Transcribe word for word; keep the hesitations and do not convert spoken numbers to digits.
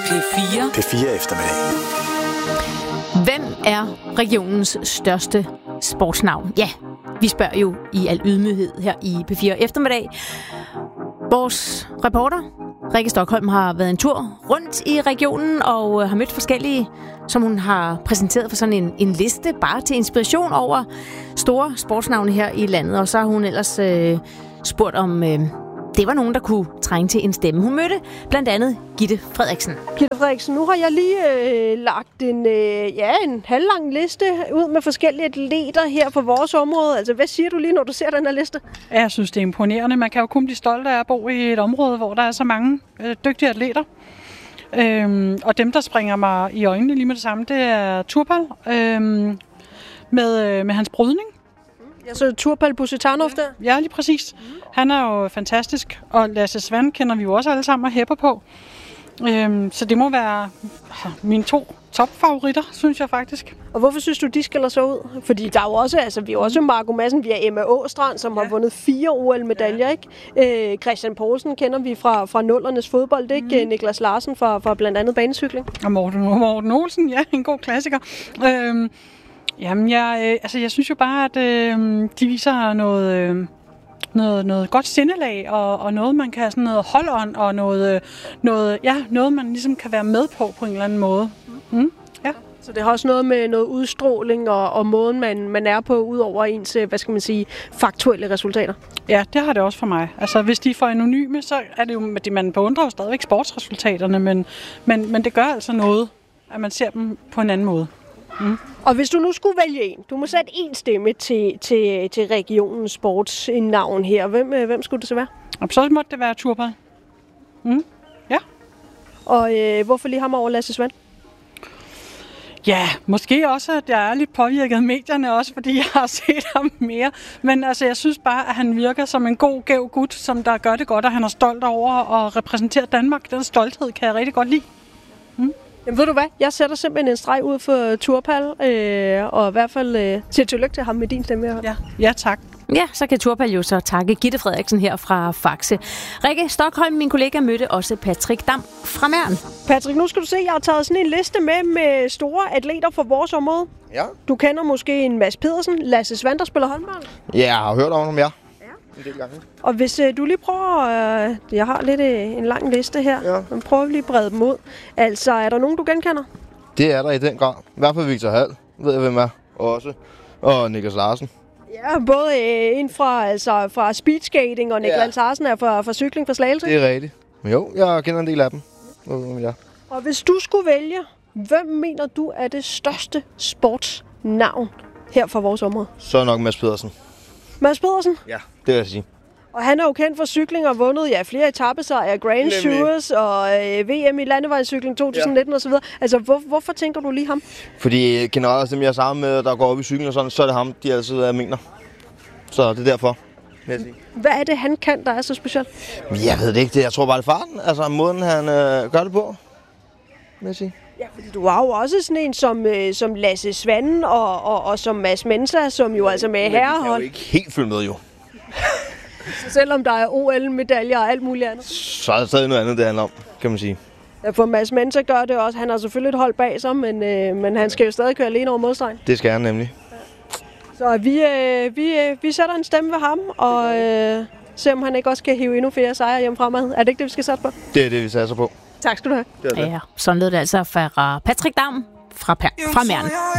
P fire. P fire eftermiddag. Hvem er regionens største sportsnavn? Ja, vi spørger jo i al ydmyghed her i P fire eftermiddag. Vores reporter, Rikke Stockholm, har været en tur rundt i regionen og har mødt forskellige, som hun har præsenteret for sådan en, en liste, bare til inspiration over store sportsnavne her i landet. Og så har hun ellers øh, spurgt om... Øh, Det var nogen, der kunne trænge til en stemme. Hun mødte blandt andet Gitte Frederiksen. Gitte Frederiksen, nu har jeg lige øh, lagt en, øh, ja, en halvlang liste ud med forskellige atleter her på vores område. Altså, hvad siger du lige, når du ser den her liste? Ja, jeg synes, det er imponerende. Man kan jo kun blive stolt af at bo i et område, hvor der er så mange øh, dygtige atleter. Øhm, og dem, der springer mig i øjnene lige med det samme, det er Turpal øhm, med, øh, med hans brydning. Ja, så Turpal Pusitanov der? Ja, lige præcis. Han er jo fantastisk, og Lasse Svand kender vi jo også alle sammen og hæpper på. Øhm, så det må være mine to topfavoritter, synes jeg faktisk. Og hvorfor synes du, de skiller så ud? Fordi der er jo også, altså vi har også Marco Madsen, vi har Emma Åstrand, som ja. har vundet fire O L-medaljer, ja. ikke? Øh, Christian Poulsen kender vi fra, fra nullernes fodbold, ikke? Mm. Niklas Larsen fra, fra blandt andet banecykling. Og Morten, Morten Olsen, ja, en god klassiker. Øhm, Jamen, jeg, øh, altså, jeg synes jo bare, at øh, de viser noget, øh, noget, noget godt sindelag, og, og noget, man kan sådan noget hold-on, og noget, noget, ja, noget, man ligesom kan være med på, på en eller anden måde. Mm, ja. Så det har også noget med noget udstråling, og, og måden, man, man er på, ud over ens, hvad skal man sige, faktuelle resultater? Ja, det har det også for mig. Altså, hvis de er for anonyme, så er det jo, at man beundrer jo stadigvæk sportsresultaterne, men, men, men det gør altså noget, at man ser dem på en anden måde. Mm. Og hvis du nu skulle vælge en, du må sætte en stemme til, til, til regionens sportsnavn her. Hvem, hvem skulle det så være? Og så måtte det være Turpal. Mm. Ja. Og øh, hvorfor lige ham over Lasse Svand? Ja, måske også, at jeg er lidt påvirket af medierne også, fordi jeg har set ham mere. Men altså, jeg synes bare, at han virker som en god, gæv gut, som der gør det godt, og han er stolt over at repræsentere Danmark. Den stolthed kan jeg rigtig godt lide. Mm. Jamen ved du hvad, jeg sætter simpelthen en streg ud for Turpal, øh, og i hvert fald øh, til tillykke til ham med din stemme. Ja, ja tak. Ja, så kan Turpal jo så takke Gitte Frederiksen her fra Faxe. Rikke Stockholm, min kollega, mødte også Patrick Dam fra Mern. Patrick, nu skal du se, jeg har taget sådan en liste med med store atleter fra vores område. Ja. Du kender måske en Mads Pedersen, Lasse Svand, der spiller håndbold. Ja, jeg har hørt om ham, ja. En del gange. Og hvis øh, du lige prøver, øh, jeg har lidt øh, en lang liste her, ja. Men prøver lige at brede dem ud. Altså, er der nogen, du genkender? Det er der i den grad. I hvert fald Victor Hall, ved jeg hvem er, også. Og Niklas Larsen. Ja, både øh, en fra, altså, fra speedskating, og Niklas ja. Larsen er fra, fra cykling fra Slagelse. Det er rigtigt. Men jo, jeg kender en del af dem. Ja. Og hvis du skulle vælge, hvem mener du er det største sportsnavn her fra vores område? Så nok Mads Pedersen. Mads Pedersen? Ja, det vil jeg sige. Og han er jo kendt for cykling og vundet ja, flere etapesejre, Grand Tours og øh, V M i landevejscykling to tusind nitten ja. osv. Altså, hvor, hvorfor tænker du lige ham? Fordi generelt, dem jeg er sammen med, der går op i cykling og sådan, så er det ham, de altid er mener. Så det er derfor, vil jeg sige. Hvad er det, han kan, der er så specielt? Jeg ved det ikke. Jeg tror bare, det er farten. Altså, måden han øh, gør det på, vil jeg sige. Ja, fordi du har jo også sådan en som, øh, som Lasse Svand og, og, og som Mads Mensa, som jo altså med herrehold. Jeg er jo ikke helt følge med, jo. Så selvom der er O L-medaljer og alt muligt andet? Så er det stadig noget andet, det handler om, kan man sige. Ja, for Mads Mensa gør det også. Han har selvfølgelig et hold bag sig, men, øh, men han skal jo stadig køre alene over modstregen. Det skal han nemlig. Ja. Så vi, øh, vi, øh, vi sætter en stemme ved ham, og øh, ser om han ikke også kan hive endnu flere sejre hjem fremad. Er det ikke det, vi skal satse på? Det er det, vi satser på. Tak skal du have. Ja, sådan lød det altså fra Patrick Dam fra, fra Mern.